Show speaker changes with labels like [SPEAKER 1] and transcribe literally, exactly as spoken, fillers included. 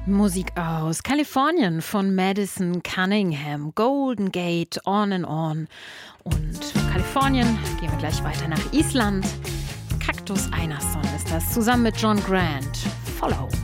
[SPEAKER 1] Musik aus Kalifornien von Madison Cunningham, Golden Gate, On and On. Und von Kalifornien gehen wir gleich weiter nach Island. Kaktus Einarsson ist das, zusammen mit John Grant. Follow.